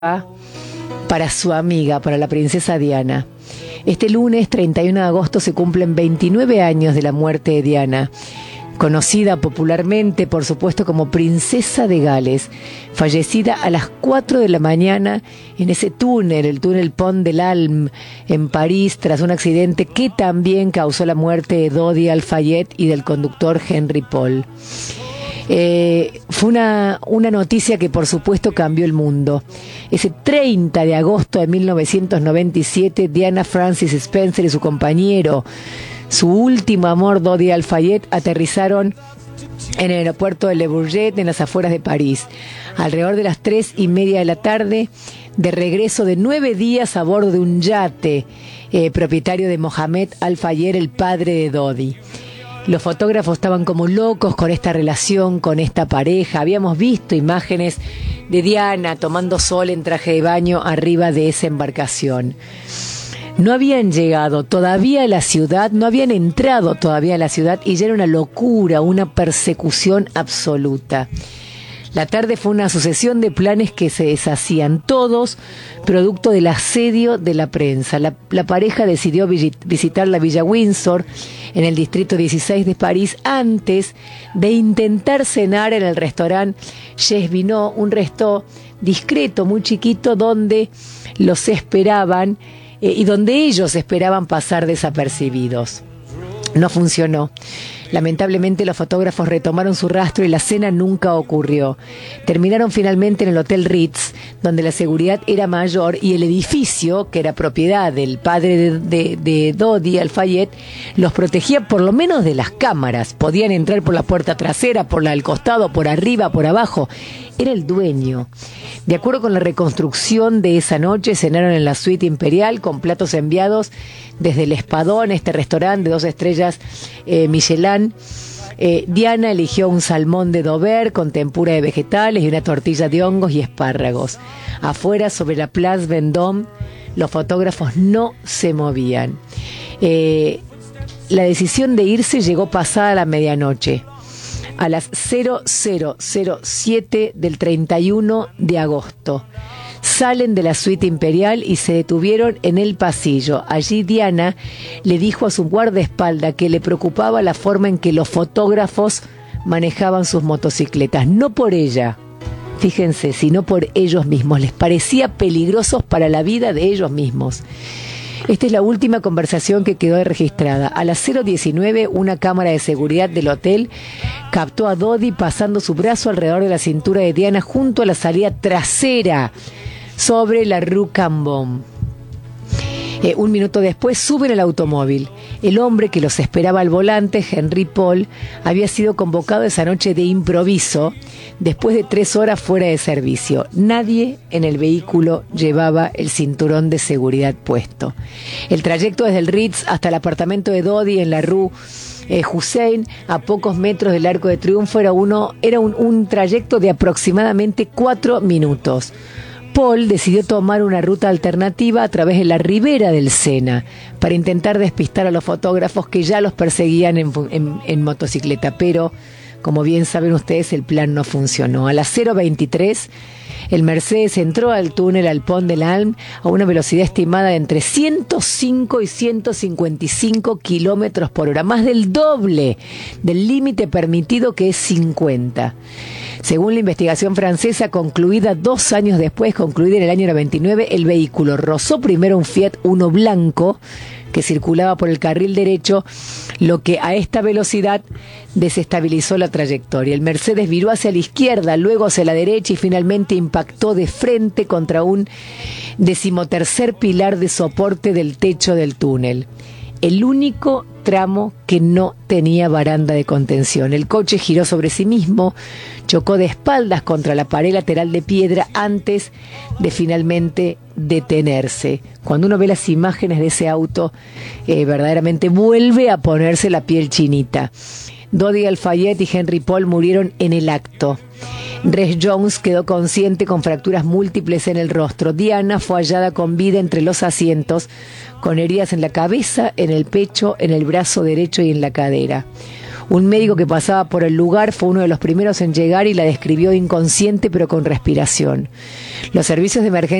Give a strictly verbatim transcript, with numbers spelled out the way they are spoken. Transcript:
para su amiga, para la princesa Diana. Este lunes treinta y uno de agosto se cumplen veintinueve años de la muerte de Diana, conocida popularmente, por supuesto, como Princesa de Gales, fallecida a las cuatro de la mañana en ese túnel, el túnel Pont de l'Alm, en París, tras un accidente que también causó la muerte de Dodi Al-Fayed y del conductor Henry Paul. Eh, fue una, una noticia que por supuesto cambió el mundo. Ese treinta de agosto de mil novecientos noventa y siete, Diana Francis Spencer y su compañero, su último amor, Dodi Al-Fayed, aterrizaron en el aeropuerto de Le Bourget, en las afueras de París, alrededor de las tres y media de la tarde, de regreso de nueve días a bordo de un yate eh, propietario de Mohamed Al-Fayed, el padre de Dodi. Los fotógrafos estaban como locos con esta relación, con esta pareja. Habíamos visto imágenes de Diana tomando sol en traje de baño arriba de esa embarcación. No habían llegado todavía a la ciudad, no habían entrado todavía a la ciudad y ya era una locura, una persecución absoluta. La tarde fue una sucesión de planes que se deshacían, todos producto del asedio de la prensa. La, la pareja decidió visitar la Villa Windsor en el distrito dieciséis de París antes de intentar cenar en el restaurante Chez Vinot, un resto discreto, muy chiquito, donde los esperaban eh, y donde ellos esperaban pasar desapercibidos. No funcionó. Lamentablemente los fotógrafos retomaron su rastro y la cena nunca ocurrió. Terminaron finalmente en el Hotel Ritz, donde la seguridad era mayor y el edificio, que era propiedad del padre de, de, de Dodi Al-Fayed, los protegía por lo menos de las cámaras. Podían entrar por la puerta trasera, por la del costado, por arriba, por abajo. Era el dueño. De acuerdo con la reconstrucción de esa noche, cenaron en la suite imperial con platos enviados desde el Espadón, este restaurante de dos estrellas eh, Michelin. Eh, Diana eligió un salmón de Dover con tempura de vegetales y una tortilla de hongos y espárragos. Afuera, sobre la Place Vendôme, los fotógrafos no se movían. Eh, la decisión de irse llegó pasada la medianoche, a las cero cero cero siete del treinta y uno de agosto. Salen de la suite imperial y se detuvieron en el pasillo. Allí Diana le dijo a su guardaespaldas que le preocupaba la forma en que los fotógrafos manejaban sus motocicletas. No por ella, fíjense, sino por ellos mismos. Les parecía peligrosos para la vida de ellos mismos. Esta es la última conversación que quedó registrada. A las cero diecinueve, una cámara de seguridad del hotel captó a Dodi pasando su brazo alrededor de la cintura de Diana junto a la salida trasera sobre la Rue Cambon. Eh, un minuto después suben al automóvil. El hombre que los esperaba al volante, Henry Paul, había sido convocado esa noche de improviso después de tres horas fuera de servicio. Nadie en el vehículo llevaba el cinturón de seguridad puesto. El trayecto desde el Ritz hasta el apartamento de Dodi en la Rue eh, Hussein, a pocos metros del Arco de Triunfo, era, uno, era un, un trayecto de aproximadamente cuatro minutos. Paul decidió tomar una ruta alternativa a través de la ribera del Sena para intentar despistar a los fotógrafos que ya los perseguían en, en, en motocicleta, pero como bien saben ustedes, el plan no funcionó. A las cero veintitrés, el Mercedes entró al túnel al Pont de l'Alm a una velocidad estimada de entre ciento cinco y ciento cincuenta y cinco kilómetros por hora, más del doble del límite permitido, que es cincuenta. Según la investigación francesa, concluida dos años después, concluida en el año noventa y nueve, el vehículo rozó primero un Fiat Uno blanco que circulaba por el carril derecho, lo que a esta velocidad desestabilizó la trayectoria. El Mercedes viró hacia la izquierda, luego hacia la derecha y finalmente impactó de frente contra un decimotercer pilar de soporte del techo del túnel. El único tramo que no tenía baranda de contención. El coche giró sobre sí mismo, chocó de espaldas contra la pared lateral de piedra antes de finalmente detenerse. Cuando uno ve las imágenes de ese auto, eh, verdaderamente vuelve a ponerse la piel chinita. Dodi Al-Fayed y Henry Paul murieron en el acto. Rhys Jones quedó consciente con fracturas múltiples en el rostro. Diana fue hallada con vida entre los asientos, con heridas en la cabeza, en el pecho, en el brazo derecho y en la cadera. Un médico que pasaba por el lugar fue uno de los primeros en llegar y la describió inconsciente pero con respiración. Los servicios de emergencia